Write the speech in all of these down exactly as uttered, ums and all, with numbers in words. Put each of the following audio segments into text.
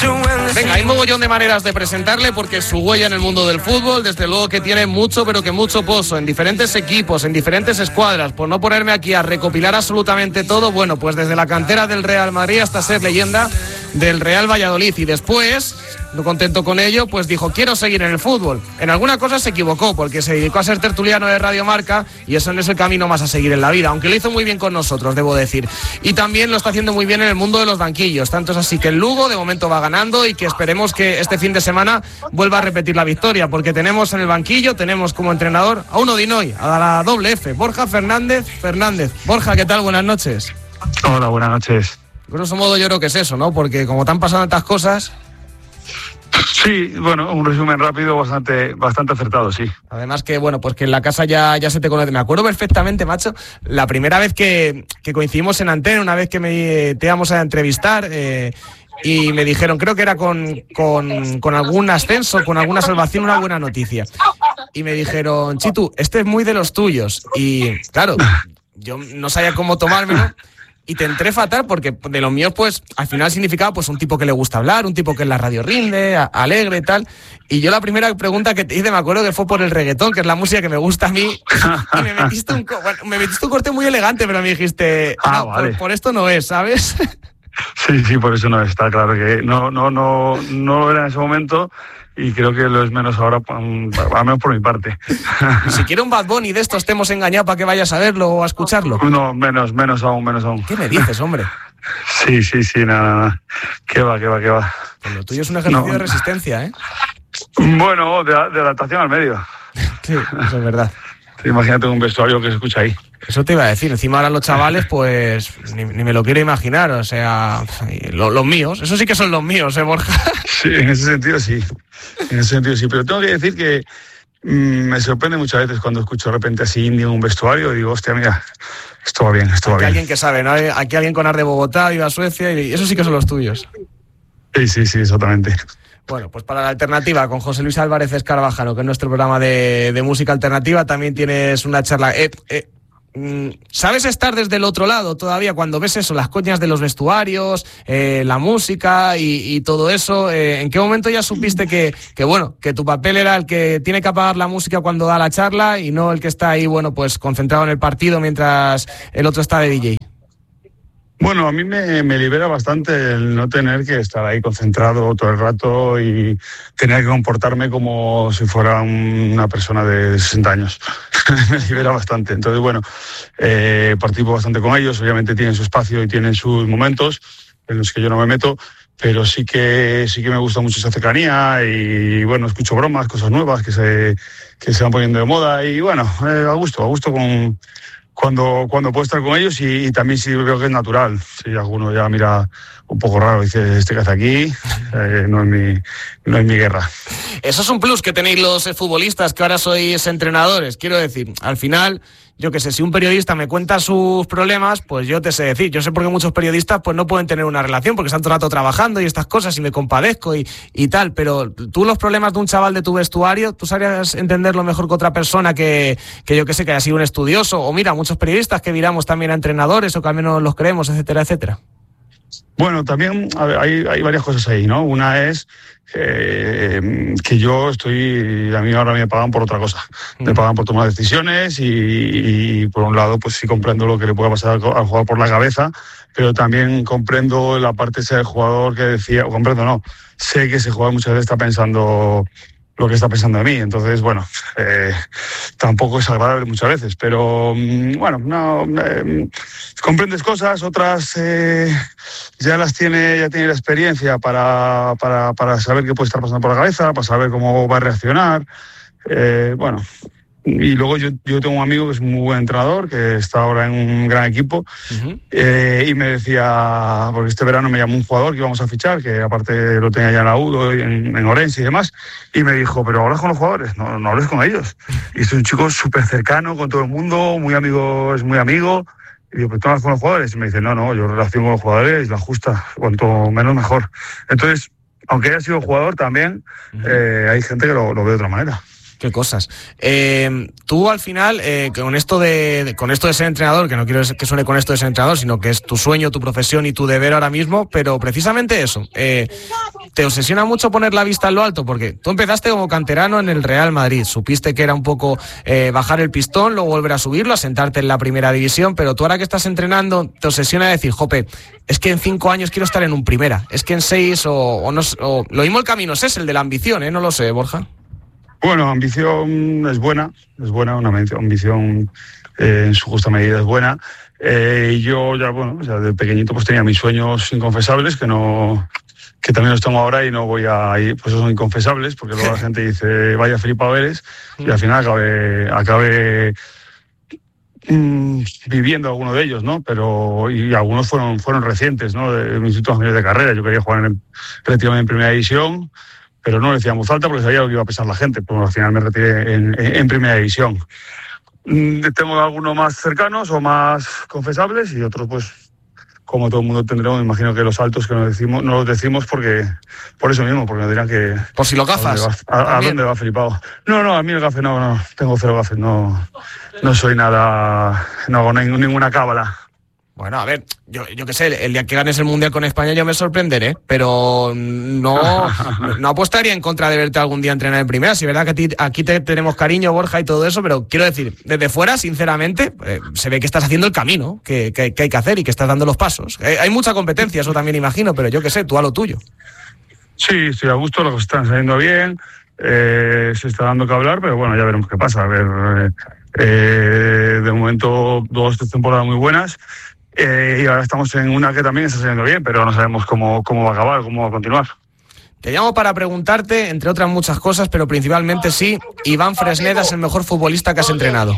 Venga, hay un mogollón de maneras de presentarle porque su huella en el mundo del fútbol, desde luego que tiene mucho, pero que mucho pozo, en diferentes equipos, en diferentes escuadras. Por no ponerme aquí a recopilar absolutamente todo, bueno, pues desde la cantera del Real Madrid hasta ser leyenda del Real Valladolid. Y después, no contento con ello, pues dijo, quiero seguir en el fútbol. En alguna cosa se equivocó, porque se dedicó a ser tertuliano de Radio Marca y eso no es el camino más a seguir en la vida, aunque lo hizo muy bien con nosotros, debo decir. Y también lo está haciendo muy bien en el mundo de los banquillos. Tanto es así que el Lugo de momento va ganando y que esperemos que este fin de semana vuelva a repetir la victoria, porque tenemos en el banquillo, tenemos como entrenador a uno de Inoy, a la doble F, Borja Fernández Fernández. Borja, ¿qué tal? Buenas noches. Hola, buenas noches. Grosso modo yo creo que es eso, ¿no? Porque como te han pasado tantas cosas... Sí, bueno, un resumen rápido bastante bastante acertado, sí. Además que, bueno, pues que en la casa ya, ya se te conoce. Me acuerdo perfectamente, macho, la primera vez que, que coincidimos en antena, una vez que me, te íbamos a entrevistar... Eh, y me dijeron, creo que era con, con, con algún ascenso, con alguna salvación, una buena noticia. Y me dijeron, Chitu, este es muy de los tuyos. Y claro, yo no sabía cómo tomármelo y te entré fatal porque de los míos, pues, al final significaba pues un tipo que le gusta hablar, un tipo que en la radio rinde, a, alegre y tal. Y yo la primera pregunta que te hice, me acuerdo que fue por el reggaetón, que es la música que me gusta a mí. Y me metiste un, bueno, me metiste un corte muy elegante, pero me dijiste, ah, no, vale. por, por esto no es, ¿sabes? Sí, sí, por eso no está claro que no, no, no, no lo era en ese momento y creo que lo es menos ahora, al menos por mi parte. Ni siquiera un Bad Bunny de estos te hemos engañado para que vayas a verlo o a escucharlo. No, menos, menos aún, menos aún. ¿Qué me dices, hombre? Sí, sí, sí, nada, nada. ¿Qué va, qué va, qué va? Pues lo tuyo es un ejercicio no. de resistencia, ¿eh? Bueno, de, de adaptación al medio. Sí, eso es verdad. Imagínate un vestuario que se escucha ahí. Eso te iba a decir. Encima ahora los chavales, pues, ni, ni me lo quiero imaginar. O sea, lo, los míos. Eso sí que son los míos, ¿eh, Borja? Sí, en ese sentido sí. En ese sentido sí. Pero tengo que decir que mmm, me sorprende muchas veces cuando escucho de repente así indie en un vestuario y digo, hostia, mira, esto va bien, esto va Aquí bien. Alguien que sabe, ¿no? Aquí alguien con ar de Bogotá, viva Suecia, y eso sí que son los tuyos. Sí, sí, sí, exactamente. Bueno, pues para la alternativa, con José Luis Álvarez Escarabajano, que es nuestro programa de, de música alternativa, también tienes una charla. Eh, eh, ¿Sabes estar desde el otro lado todavía cuando ves eso, las coñas de los vestuarios, eh, la música y, y todo eso? Eh, ¿En qué momento ya supiste que, que, bueno, que tu papel era el que tiene que apagar la música cuando da la charla y no el que está ahí, bueno, pues concentrado en el partido mientras el otro está de D J? Bueno, a mí me, me libera bastante el no tener que estar ahí concentrado todo el rato y tener que comportarme como si fuera un, una persona de sesenta años. Me libera bastante. Entonces, bueno, eh, participo bastante con ellos. Obviamente tienen su espacio y tienen sus momentos en los que yo no me meto, pero sí que sí que me gusta mucho esa cercanía y, bueno, escucho bromas, cosas nuevas que se, que se van poniendo de moda y, bueno, eh, a gusto, a gusto con... Cuando, cuando puedo estar con ellos y, y también sí veo que es natural. Si alguno ya mira un poco raro, dice, este que hace aquí, eh, no, es mi, no es mi guerra. Eso es un plus que tenéis los futbolistas que ahora sois entrenadores. Quiero decir, al final, yo qué sé, si un periodista me cuenta sus problemas, pues yo te sé decir. Yo sé por qué muchos periodistas pues no pueden tener una relación porque están todo el rato trabajando y estas cosas y me compadezco y, y tal. Pero tú los problemas de un chaval de tu vestuario, tú sabrías entenderlo mejor que otra persona que, que yo qué sé, que haya sido un estudioso. O mira, muchos periodistas que miramos también a entrenadores o que al menos los creemos, etcétera, etcétera. Bueno, también a ver, hay, hay varias cosas ahí, ¿no? Una es eh, que yo estoy, a mí ahora me pagan por otra cosa. Mm. Me pagan por tomar decisiones y, y por un lado, pues sí comprendo lo que le pueda pasar al, al jugador por la cabeza, pero también comprendo la parte ese del jugador que decía, o comprendo no, sé que ese jugador muchas veces está pensando lo que está pensando de mí. Entonces, bueno, eh, tampoco es agradable muchas veces, pero bueno, no eh, comprendes cosas, otras eh, ya las tiene, ya tiene la experiencia para, para, para saber qué puede estar pasando por la cabeza, para saber cómo va a reaccionar. Eh, bueno, y luego yo, yo tengo un amigo que es un muy buen entrenador, que está ahora en un gran equipo, uh-huh. eh, y me decía, porque este verano me llamó un jugador que íbamos a fichar, que aparte lo tenía ya en la U D O, en, en Orense y demás, y me dijo, pero hablas con los jugadores, no, no hables con ellos. Y es un chico súper cercano con todo el mundo, muy amigo, es muy amigo. Y digo, ¿pero tú hablas con los jugadores? Y me dice, no, no, yo relaciono con los jugadores, la justa, cuanto menos mejor. Entonces, aunque haya sido jugador también, uh-huh. eh, hay gente que lo, lo ve de otra manera. Qué cosas. Eh, tú al final, eh, con esto de, de con esto de ser entrenador, que no quiero que suene con esto de ser entrenador, sino que es tu sueño, tu profesión y tu deber ahora mismo, pero precisamente eso. Eh, ¿te obsesiona mucho poner la vista en lo alto? Porque tú empezaste como canterano en el Real Madrid, supiste que era un poco eh, bajar el pistón, luego volver a subirlo, a sentarte en la primera división, pero tú ahora que estás entrenando, te obsesiona decir, jope, es que en cinco años quiero estar en un primera, es que en seis o, o no, o lo mismo el camino es el de la ambición, ¿eh? No lo sé, Borja. Bueno, ambición es buena, es buena, una ambición eh, en su justa medida es buena. Eh, yo ya, bueno, ya de pequeñito pues tenía mis sueños inconfesables, que no, que también los tengo ahora y no voy a ir, pues son inconfesables, porque luego la gente dice, vaya flipado eres, y al final acabé, acabé mmm, viviendo alguno de ellos, ¿no? Pero, y algunos fueron, fueron recientes, ¿no? De, de mis últimos años de carrera. Yo quería jugar en, retirarme en primera división, pero no lo decía en voz alta porque sabía lo que iba a pensar la gente, pues al final me retiré en, en, en primera división. Tengo algunos más cercanos o más confesables y otros, pues, como todo el mundo tendremos, me imagino que los altos que nos decimos, no los decimos porque, por eso mismo, porque nos dirán que... Por si lo gafas. ¿A dónde va, a, a dónde va flipado? No, no, a mí el gafe no, no, tengo cero gafes, no, no soy nada, no hago ninguna cábala. Bueno, a ver, yo, yo qué sé, el día que ganes el Mundial con España yo me sorprenderé, pero no, no apostaría en contra de verte algún día entrenar en primera. Si es verdad que ti, aquí te tenemos cariño, Borja, y todo eso, pero quiero decir, desde fuera, sinceramente, eh, se ve que estás haciendo el camino que, que, que hay que hacer y que estás dando los pasos. Hay, hay mucha competencia, eso también imagino, pero yo qué sé, tú a lo tuyo. Sí, estoy a gusto, los están saliendo bien, eh, se está dando que hablar, pero bueno, ya veremos qué pasa. A ver, eh, de momento dos tres temporadas muy buenas. Eh, y ahora estamos en una que también está saliendo bien, pero no sabemos cómo, cómo va a acabar, cómo va a continuar. Te llamo para preguntarte, entre otras muchas cosas, pero principalmente sí, Iván Fresneda es el mejor futbolista que has entrenado.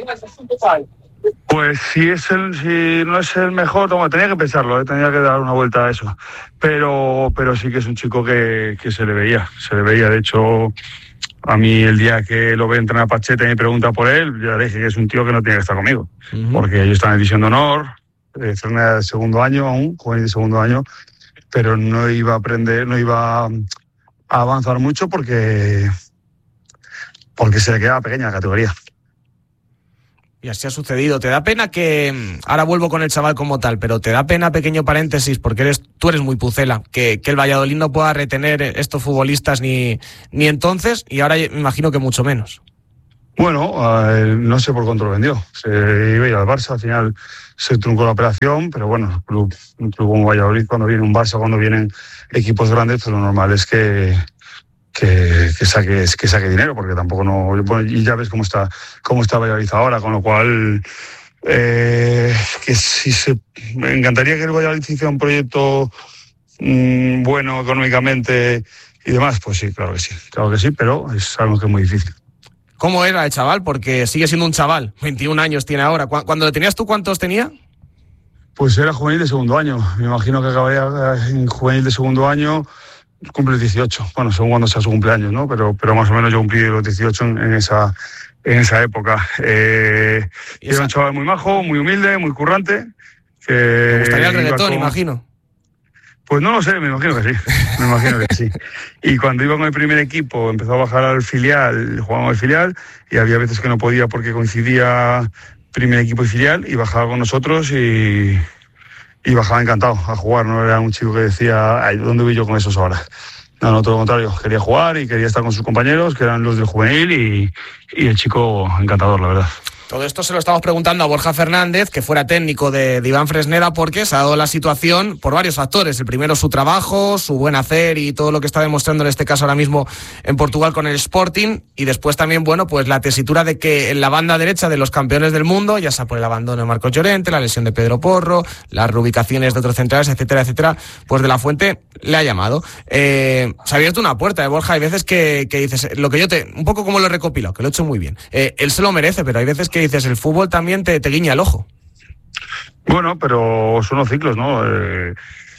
Pues si es el, si no es el mejor, toma, tenía que pensarlo, ¿eh? Tenía que dar una vuelta a eso. Pero, pero sí que es un chico que, que se le veía, se le veía. De hecho, a mí el día que lo ve entrenar a Pacheta y me pregunta por él, ya le dije que es un tío que no tiene que estar conmigo, uh-huh. Porque yo estaba en división de honor. Fresneda de segundo año aún, juvenil de segundo año, pero no iba a aprender, no iba a avanzar mucho porque, porque se le quedaba pequeña la categoría. Y así ha sucedido. ¿Te da pena que, ahora vuelvo con el chaval como tal, pero te da pena, pequeño paréntesis, porque eres, tú eres muy pucela, que, que el Valladolid no pueda retener estos futbolistas ni, ni entonces, y ahora me imagino que mucho menos? Bueno, eh, no sé por cuánto lo vendió. Se iba a ir al Barça, al final se truncó la operación, pero bueno, un club, un club como Valladolid, cuando viene un Barça, cuando vienen equipos grandes, pues lo normal es que, que, que, saque, que saque dinero, porque tampoco no... Bueno, y ya ves cómo está, cómo está Valladolid ahora, con lo cual... Eh, que si se, me encantaría que el Valladolid hiciera un proyecto mmm, bueno económicamente y demás, pues sí, claro que sí, claro que sí, pero es algo que es muy difícil. ¿Cómo era el chaval? Porque sigue siendo un chaval, veintiún años tiene ahora. ¿Cuando lo tenías tú, cuántos tenía? Pues era juvenil de segundo año. Me imagino que acabaría en juvenil de segundo año, cumple dieciocho. Bueno, según cuando sea su cumpleaños, ¿no? Pero, pero más o menos yo cumplí los dieciocho en, en, esa, en esa época. Eh, era esa... un chaval muy majo, muy humilde, muy currante. Que Me gustaría el reggaetón, con... imagino. Pues no lo sé, me imagino que sí, me imagino que sí. Y cuando iba con el primer equipo, empezó a bajar al filial, jugábamos al filial, y había veces que no podía porque coincidía primer equipo y filial, y bajaba con nosotros y, y bajaba encantado a jugar. No era un chico que decía, ay, ¿dónde voy yo con esos ahora? No, no, todo lo contrario, quería jugar y quería estar con sus compañeros, que eran los del juvenil, y, y el chico encantador, la verdad. Todo esto se lo estamos preguntando a Borja Fernández, que fuera técnico de, de Iván Fresneda, porque se ha dado la situación por varios factores. El primero, su trabajo, su buen hacer y todo lo que está demostrando en este caso ahora mismo en Portugal con el Sporting. Y después también, bueno, pues la tesitura de que en la banda derecha de los campeones del mundo, ya sea por el abandono de Marcos Llorente, la lesión de Pedro Porro, las reubicaciones de otros centrales, etcétera, etcétera, pues de la Fuente le ha llamado. Eh, se ha abierto una puerta, de Borja. Hay veces que, que dices, lo que yo te, un poco como lo he recopilado, que lo he hecho muy bien. Eh, él se lo merece, pero hay veces que que dices, el fútbol también te, te guiña el ojo. Bueno, pero son los ciclos, ¿no? Eh,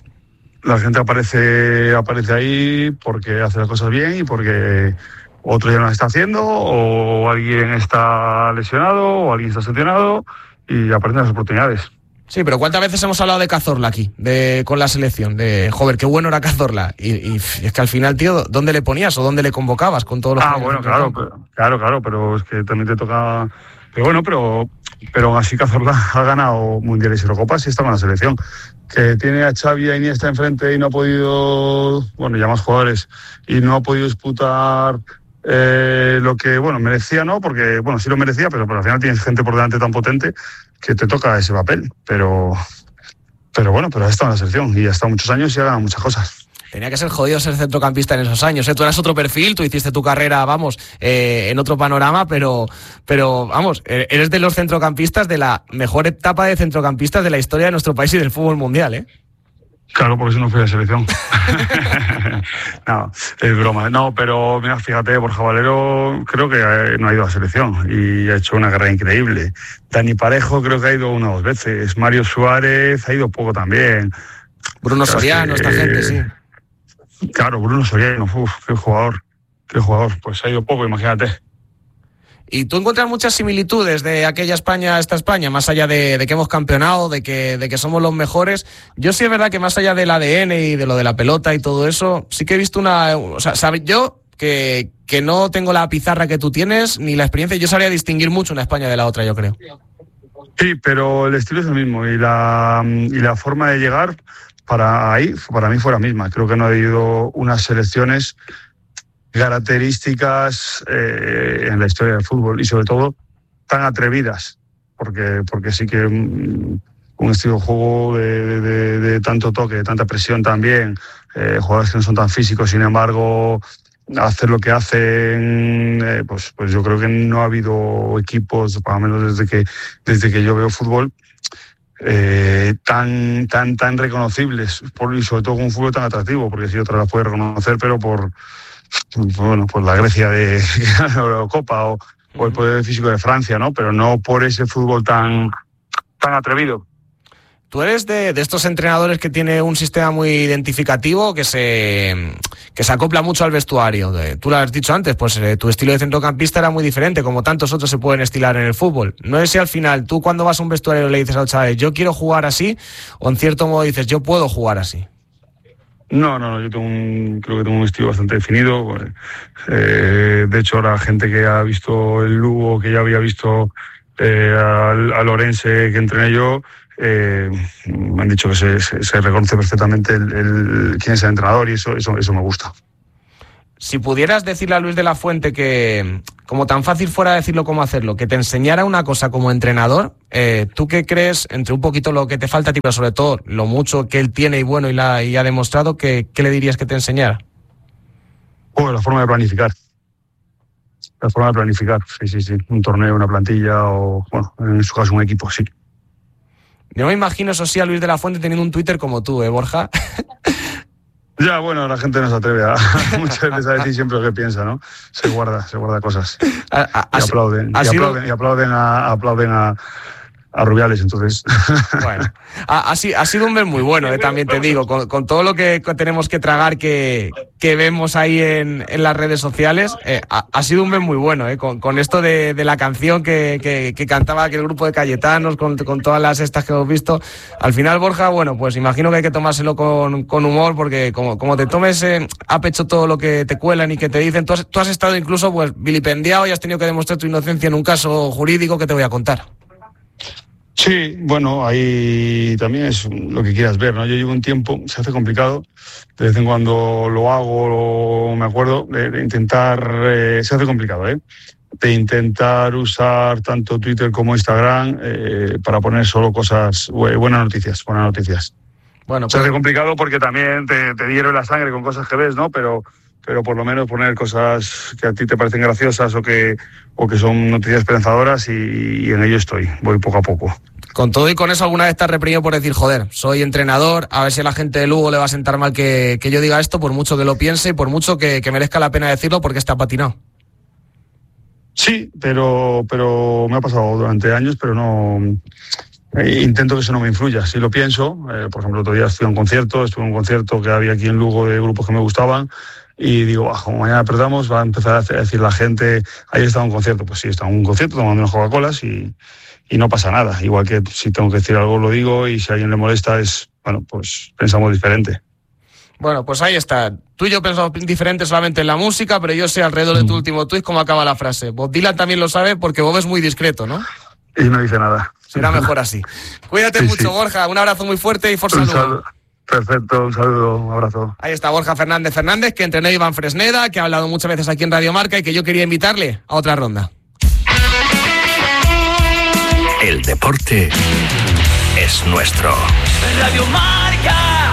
la gente aparece, aparece ahí porque hace las cosas bien y porque otro ya no las está haciendo, o alguien está lesionado, o alguien está sancionado, y aparecen las oportunidades. Sí, pero ¿cuántas veces hemos hablado de Cazorla aquí, de con la selección? De, joder, qué bueno era Cazorla. Y, y, y es que al final, tío, ¿dónde le ponías o dónde le convocabas con todos los... Ah, bueno, claro, pero, claro, claro, pero es que también te toca... Pero bueno, pero pero aún así Cazorla ha ganado Mundiales y Eurocopas y está con la selección. Que tiene a Xavi y a Iniesta enfrente y no ha podido, bueno, ya más jugadores, y no ha podido disputar eh, lo que, bueno, merecía, ¿no? Porque, bueno, sí lo merecía, pero, pero al final tienes gente por delante tan potente que te toca ese papel. Pero, pero bueno, pero ha estado en la selección y ha estado muchos años y ha ganado muchas cosas. Tenía que ser jodido ser centrocampista en esos años, ¿eh? Tú eras otro perfil, tú hiciste tu carrera, vamos, eh, en otro panorama, pero, pero vamos, eres de los centrocampistas de la mejor etapa de centrocampistas de la historia de nuestro país y del fútbol mundial, ¿eh? Claro, porque eso no fui a la selección. No, es broma. No, pero mira, fíjate, Borja Valero creo que no ha ido a la selección y ha hecho una carrera increíble. Dani Parejo creo que ha ido una o dos veces. Mario Suárez ha ido poco también. Bruno claro, Soriano, que, esta gente, sí. Claro, Bruno Soriano, uf, qué jugador, qué jugador. Pues ha ido poco, imagínate. ¿Y tú encuentras muchas similitudes de aquella España a esta España, más allá de, de que hemos campeonado, de que, de que somos los mejores? Yo sí es verdad que más allá del A D N y de lo de la pelota y todo eso, sí que he visto una... O sea, ¿sabes? Yo que, que no tengo la pizarra que tú tienes, ni la experiencia, yo sabría distinguir mucho una España de la otra, yo creo. Sí, pero el estilo es el mismo y la, y la forma de llegar para ahí, para mí fue la misma. Creo que no ha habido unas selecciones características eh, en la historia del fútbol y sobre todo tan atrevidas, porque, porque sí que un, un estilo de juego de, de, de tanto toque, de tanta presión también, eh, jugadores que no son tan físicos, sin embargo hacer lo que hacen, eh, pues, pues yo creo que no ha habido equipos, por lo menos desde que, desde que yo veo fútbol, eh, tan, tan, tan reconocibles por, y sobre todo con un fútbol tan atractivo, porque si otra las puede reconocer, pero por bueno, pues la Grecia de la Eurocopa o, o el poder físico de Francia, ¿no? Pero no por ese fútbol tan, tan atrevido. Tú eres de, de estos entrenadores que tiene un sistema muy identificativo, que se, que se acopla mucho al vestuario. Tú lo has dicho antes, pues eh, tu estilo de centrocampista era muy diferente, como tantos otros se pueden estilar en el fútbol. No es si al final tú cuando vas a un vestuario le dices a los chavales, yo quiero jugar así, o en cierto modo dices, yo puedo jugar así. No, no, no, yo tengo un, creo que tengo un estilo bastante definido. Eh, de hecho, ahora gente que ha visto el Lugo, que ya había visto eh, al, al Orense que entrené yo, eh, me han dicho que se, se, se reconoce perfectamente el, el, quién es el entrenador y eso, eso, eso me gusta. Si pudieras decirle a Luis de la Fuente que, como tan fácil fuera decirlo como hacerlo, que te enseñara una cosa como entrenador, eh, ¿tú qué crees, entre un poquito lo que te falta a ti, pero sobre todo lo mucho que él tiene y bueno y, la, y ha demostrado, que, qué le dirías que te enseñara? Oh, la forma de planificar. La forma de planificar, sí, sí, sí. Un torneo, una plantilla o, bueno, en su caso un equipo, sí. Yo me imagino, eso sí, a Luis de la Fuente teniendo un Twitter como tú, ¿eh, Borja? Ya, bueno, la gente no se atreve a muchas veces a decir siempre lo que piensa, ¿no? Se guarda, se guarda cosas. A, a, y aplauden, y aplauden, y aplauden a, aplauden a, a Rubiales, entonces. Bueno, ha, ha, ha sido un mes muy bueno, eh, también te digo, con, con todo lo que tenemos que tragar que, que vemos ahí en, en las redes sociales, eh, ha, ha sido un mes muy bueno, eh, con, con esto de, de la canción que, que, que cantaba aquel grupo de Cayetanos, con, con todas las estas que hemos visto. Al final, Borja, bueno, pues imagino que hay que tomárselo con, con humor, porque como, como te tomes eh, a pecho todo lo que te cuelan y que te dicen, tú has, tú has estado incluso pues vilipendiado y has tenido que demostrar tu inocencia en un caso jurídico que te voy a contar. Sí, bueno, ahí también es lo que quieras ver, ¿no? Yo llevo un tiempo, se hace complicado, de vez en cuando lo hago, lo, me acuerdo, de, de intentar, eh, se hace complicado, ¿eh? De intentar usar tanto Twitter como Instagram eh, para poner solo cosas, buenas noticias, buenas noticias. Bueno, pues... Se hace complicado porque también te, te hierve la sangre con cosas que ves, ¿no? Pero... pero por lo menos poner cosas que a ti te parecen graciosas o que, o que son noticias esperanzadoras y, y en ello estoy, voy poco a poco. Con todo y con eso, ¿alguna vez te has reprimido por decir, joder, soy entrenador, a ver si a la gente de Lugo le va a sentar mal que, que yo diga esto, por mucho que lo piense y por mucho que, que merezca la pena decirlo porque está patinado? Sí, pero, pero me ha pasado durante años, pero no... Eh, intento que eso no me influya. Si lo pienso, eh, por ejemplo, otro día estuve en un concierto, estuve en un concierto que había aquí en Lugo de grupos que me gustaban, y digo, ah, como mañana perdamos, va a empezar a decir la gente, ahí está un concierto. Pues sí, está en un concierto tomando unas Coca-Colas y, y no pasa nada. Igual que si tengo que decir algo lo digo y si a alguien le molesta es, bueno, pues pensamos diferente. Bueno, pues ahí está. Tú y yo pensamos diferente solamente en la música, pero yo sé alrededor de tu último tuit cómo acaba la frase. Bob Dylan también lo sabe porque Bob es muy discreto, ¿no? Y no dice nada. Será mejor así. Cuídate sí, mucho, sí. Borja. Un abrazo muy fuerte y forza Lugo. Perfecto, un saludo, un abrazo. Ahí está Borja Fernández Fernández, que entrenó a Iván Fresneda, que ha hablado muchas veces aquí en Radio Marca y que yo quería invitarle a otra ronda. El deporte es nuestro. Radio Marca.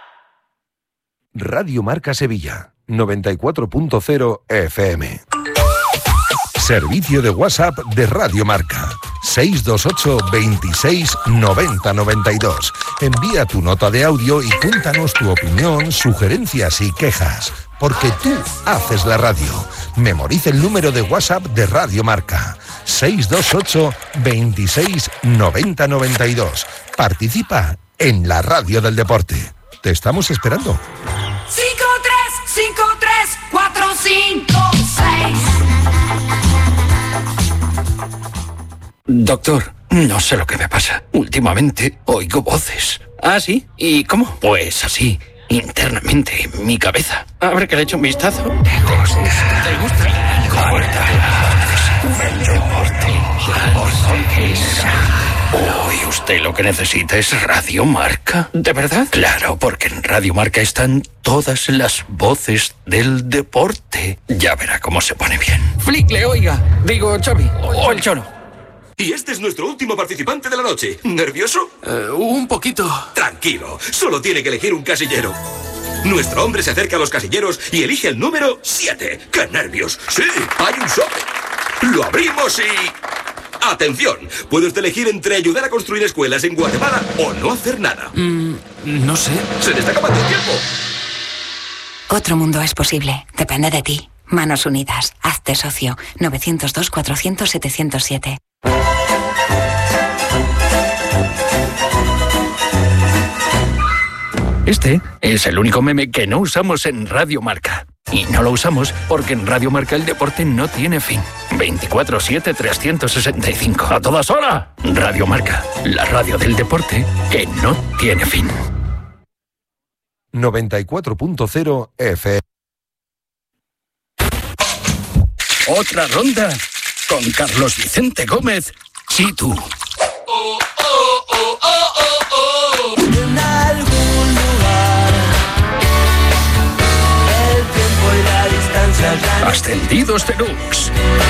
Radio Marca Sevilla, noventa y cuatro punto cero F M. Servicio de WhatsApp de Radio Marca. seis dos ocho, veintiséis, noventa, noventa y dos. Envía tu nota de audio y cuéntanos tu opinión, sugerencias y quejas. Porque tú haces la radio. Memoriza el número de WhatsApp de Radio Marca. seis dos ocho, veintiséis, noventa, noventa y dos. Participa en la radio del deporte. Te estamos esperando. cinco tres cinco tres cuatro cinco seis. Doctor, no sé lo que me pasa. Últimamente oigo voces. ¿Ah, sí? ¿Y cómo? Pues así, internamente, en mi cabeza. A ver que le echo un vistazo. ¿Te gusta? ¿Te gusta? El deporte. Hoy usted lo que necesita es Radio Marca. ¿De verdad? Claro, porque en Radio Marca están todas las voces del deporte. Ya verá cómo se pone bien. Flick, le oiga. Digo, Xavi. O el Choro. Y este es nuestro último participante de la noche. ¿Nervioso? Uh, un poquito. Tranquilo, solo tiene que elegir un casillero. Nuestro hombre se acerca a los casilleros y elige el número siete. ¡Qué nervios! ¡Sí, hay un sobre! Lo abrimos y... ¡Atención! Puede usted elegir entre ayudar a construir escuelas en Guatemala o no hacer nada. Mm, no sé. ¡Se le está acabando el tiempo! Otro mundo es posible. Depende de ti. Manos Unidas. Hazte socio. nueve cero dos, cuatrocientos, setecientos siete. Este es el único meme que no usamos en Radio Marca. Y no lo usamos porque en Radio Marca el deporte no tiene fin. veinticuatro siete, trescientos sesenta y cinco. ¡A todas horas! Radio Marca, la radio del deporte que no tiene fin. noventa y cuatro punto cero F M. Otra ronda con Carlos Vicente Gómez. Chitu. Oh, oh, oh, oh, oh, oh. En algún lugar el tiempo y la distancia ya no... Ascendidos Deluxe.